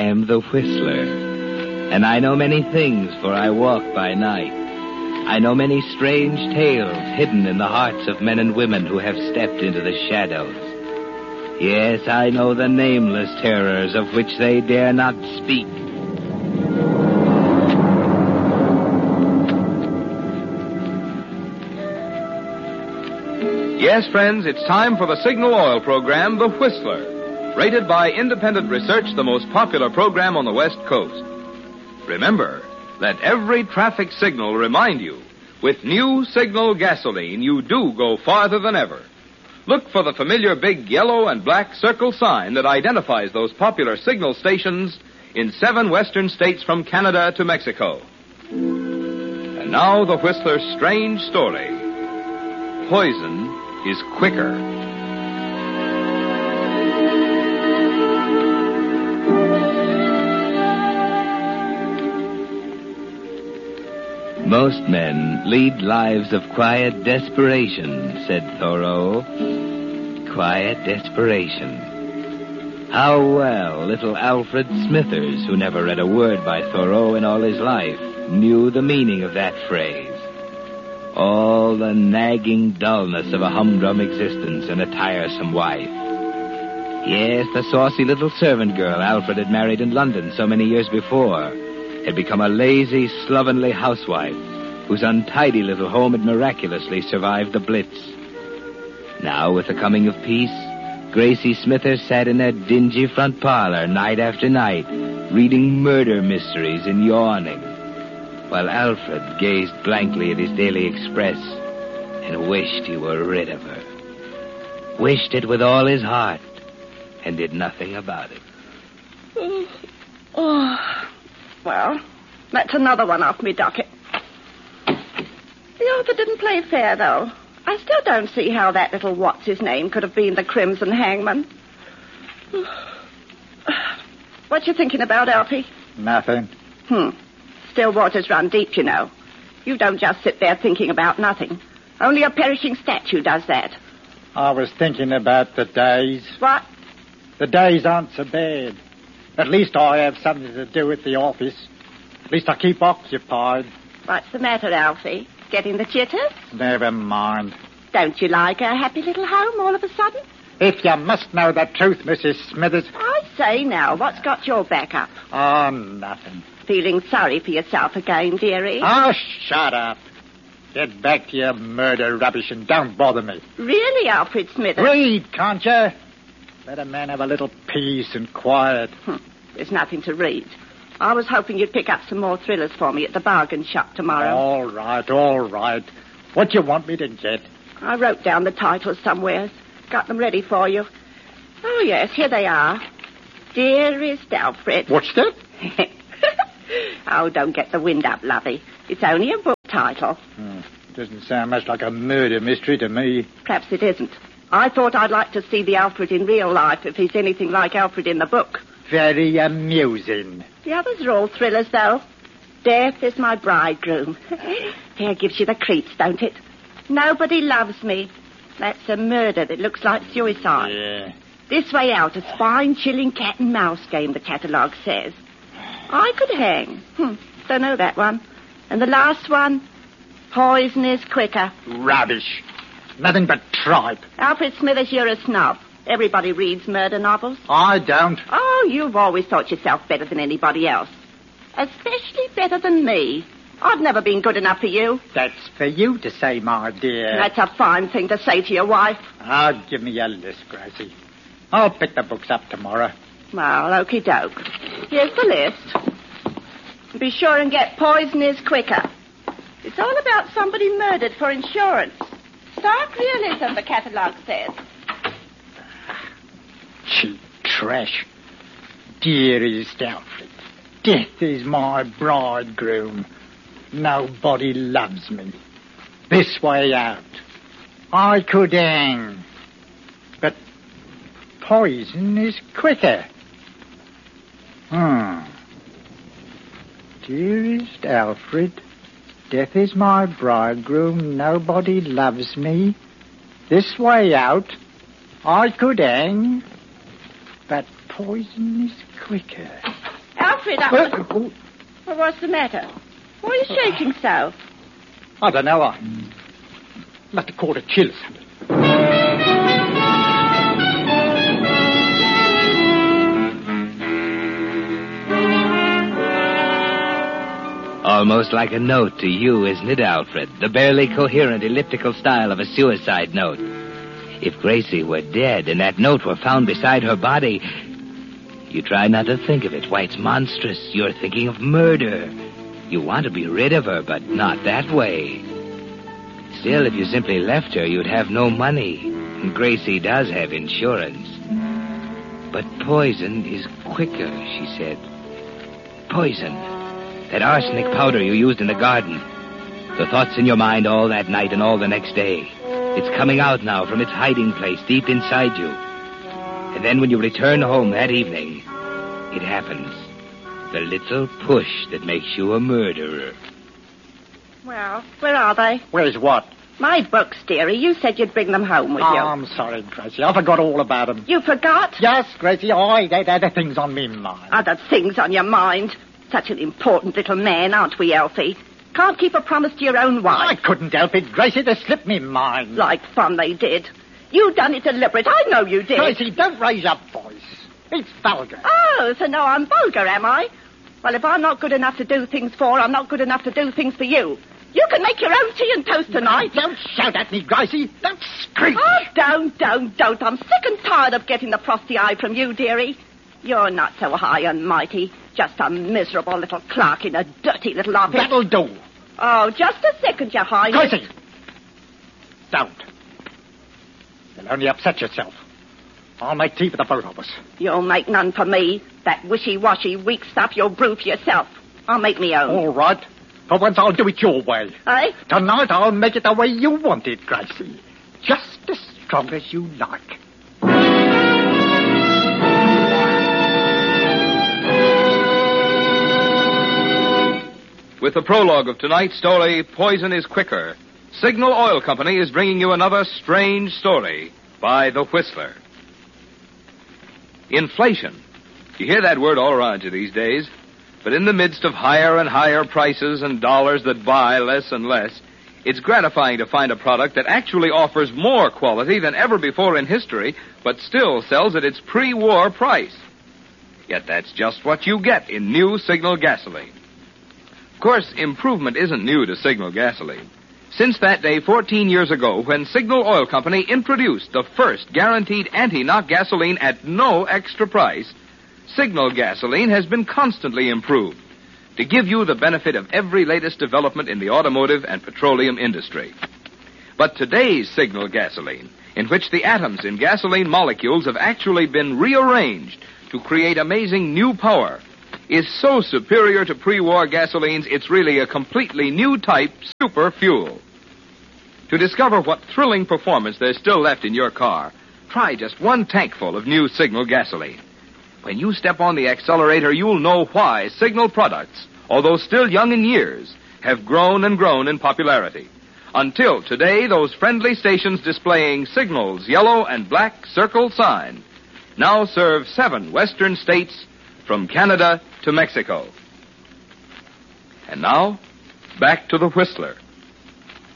am the Whistler, and I know many things, for I walk by night. I know many strange tales hidden in the hearts of men and women who have stepped into the shadows. Yes, I know the nameless terrors of which they dare not speak. Yes, friends, it's time for the Signal Oil program, The Whistler. Rated by independent research, the most popular program on the West Coast. Remember, let every traffic signal remind you, with new Signal gasoline, you do go farther than ever. Look for the familiar big yellow and black circle sign that identifies those popular signal stations in 7 western states from Canada to Mexico. And now the Whistler's strange story. Poison is quicker. Most men lead lives of quiet desperation, said Thoreau. Quiet desperation. How well little Alfred Smithers, who never read a word by Thoreau in all his life, knew the meaning of that phrase. All the nagging dullness of a humdrum existence and a tiresome wife. Yes, the saucy little servant girl Alfred had married in London so many years before had become a lazy, slovenly housewife whose untidy little home had miraculously survived the Blitz. Now, with the coming of peace, Gracie Smithers sat in her dingy front parlor night after night, reading murder mysteries and yawning, while Alfred gazed blankly at his daily express and wished he were rid of her. Wished it with all his heart and did nothing about it. Well, that's another one off me docket. The author didn't play fair, though. I still don't see how that little what's-his-name could have been the Crimson Hangman. What you thinking about, Alfie? Nothing. Still waters run deep, you know. You don't just sit there thinking about nothing. Only a perishing statue does that. I was thinking about the days. What? The days aren't so bad. At least I have something to do at the office. At least I keep occupied. What's the matter, Alfie? Getting the jitters? Never mind. Don't you like a happy little home all of a sudden? If you must know the truth, Mrs. Smithers... I say now, what's got your back up? Oh, nothing. Feeling sorry for yourself again, dearie? Oh, shut up. Get back to your murder rubbish and don't bother me. Really, Alfred Smithers? Read, can't you? Let a man have a little peace and quiet. There's nothing to read. I was hoping you'd pick up some more thrillers for me at the bargain shop tomorrow. All right. What do you want me to get? I wrote down the titles somewhere. Got them ready for you. Oh, yes, here they are. Dearest Alfred. What's that? Oh, don't get the wind up, lovey. It's only a book title. Doesn't sound much like a murder mystery to me. Perhaps it isn't. I thought I'd like to see the Alfred in real life if he's anything like Alfred in the book. Very amusing. The others are all thrillers, though. Death is my bridegroom. There gives you the creeps, don't it? Nobody loves me. That's a murder that looks like suicide. Yeah. This Way Out, a spine-chilling cat and mouse game, the catalogue says. I could hang. Don't know that one. And the last one, Poison is Quicker. Rubbish. Nothing but tripe. Alfred Smithers, you're a snob. Everybody reads murder novels. I don't. Oh, you've always thought yourself better than anybody else. Especially better than me. I've never been good enough for you. That's for you to say, my dear. That's a fine thing to say to your wife. Oh, give me a list, Gracie. I'll pick the books up tomorrow. Well, okie doke. Here's the list. Be sure and get Poison is Quicker. It's all about somebody murdered for insurance. Stark realism, the catalogue says. Cheap trash. Dearest Alfred, death is my bridegroom. Nobody loves me. This Way Out. I could hang. But poison is quicker. Dearest Alfred, death is my bridegroom. Nobody loves me. This Way Out. I could hang. But poison is quicker. Alfred, well, what's the matter? Why are you shaking so? I don't know. I must have caught a chill or something. Almost like a note to you, isn't it, Alfred? The barely coherent elliptical style of a suicide note. If Gracie were dead and that note were found beside her body, you try not to think of it. Why, it's monstrous. You're thinking of murder. You want to be rid of her, but not that way. Still, if you simply left her, you'd have no money. And Gracie does have insurance. But poison is quicker, she said. Poison. That arsenic powder you used in the garden. The thoughts in your mind all that night and all the next day. It's coming out now from its hiding place deep inside you. And then when you return home that evening, it happens. The little push that makes you a murderer. Well, where are they? Where's what? My books, dearie. You said you'd bring them home with you. I'm sorry, Gracie. I forgot all about them. You forgot? Yes, Gracie. They're the things on me mind. Other things on your mind. Such an important little man, aren't we, Elfie? Can't keep a promise to your own wife. I couldn't help it, Gracie. They slipped me mind. Like fun they did. You done it deliberate. I know you did. Gracie, don't raise your voice. It's vulgar. Oh, so now I'm vulgar, am I? Well, if I'm not good enough to do things for, I'm not good enough to do things for you. You can make your own tea and toast tonight. Don't shout at me, Gracie. Don't scream. Oh, don't. I'm sick and tired of getting the frosty eye from you, dearie. You're not so high and mighty. Just a miserable little clerk in a dirty little office. That'll do. Oh, just a second, Your Highness. Gracie! Don't. You'll only upset yourself. I'll make tea for the both of us. You'll make none for me. That wishy-washy, weak stuff you'll brew for yourself. I'll make me own. All right. For once, I'll do it your way. Eh? Tonight, I'll make it the way you want it, Gracie. Just as strong as you like. With the prologue of tonight's story, Poison is Quicker, Signal Oil Company is bringing you another strange story by The Whistler. Inflation. You hear that word all around you these days. But in the midst of higher and higher prices and dollars that buy less and less, it's gratifying to find a product that actually offers more quality than ever before in history, but still sells at its pre-war price. Yet that's just what you get in new Signal gasoline. Of course, improvement isn't new to Signal gasoline. Since that day 14 years ago, when Signal Oil Company introduced the first guaranteed anti-knock gasoline at no extra price, Signal gasoline has been constantly improved to give you the benefit of every latest development in the automotive and petroleum industry. But today's Signal gasoline, in which the atoms in gasoline molecules have actually been rearranged to create amazing new power, is so superior to pre-war gasolines, it's really a completely new type super fuel. To discover what thrilling performance there's still left in your car, try just one tankful of new Signal gasoline. When you step on the accelerator, you'll know why Signal products, although still young in years, have grown and grown in popularity. Until today, those friendly stations displaying Signal's yellow and black circle sign now serve 7 western states from Canada to Mexico. And now, back to the Whistler.